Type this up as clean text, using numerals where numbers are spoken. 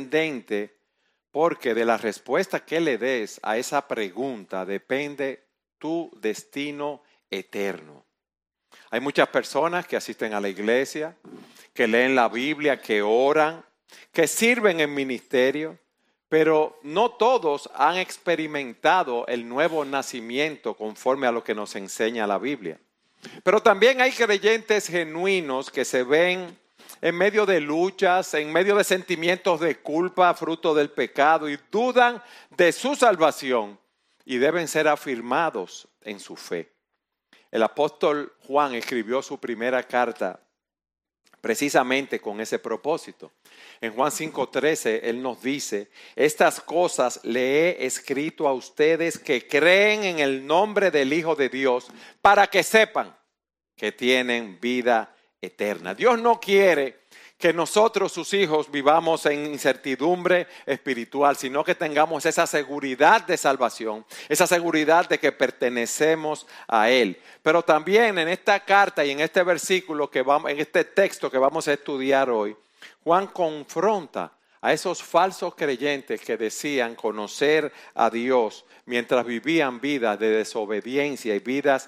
sorprendente porque de la respuesta que le des a esa pregunta depende tu destino eterno. Hay muchas personas que asisten a la iglesia, que leen la Biblia, que oran, que sirven en ministerio, pero no todos han experimentado el nuevo nacimiento conforme a lo que nos enseña la Biblia. Pero también hay creyentes genuinos que se ven en medio de luchas, en medio de sentimientos de culpa, fruto del pecado, y dudan de su salvación y deben ser afirmados en su fe. El apóstol Juan escribió su primera carta precisamente con ese propósito. En Juan 5:13 él nos dice: estas cosas le he escrito a ustedes que creen en el nombre del Hijo de Dios, para que sepan que tienen vida eterna. Dios no quiere que nosotros, sus hijos, vivamos en incertidumbre espiritual, sino que tengamos esa seguridad de salvación, esa seguridad de que pertenecemos a Él. Pero también en esta carta y en este versículo en este texto que vamos a estudiar hoy, Juan confronta a esos falsos creyentes que decían conocer a Dios mientras vivían vidas de desobediencia y vidas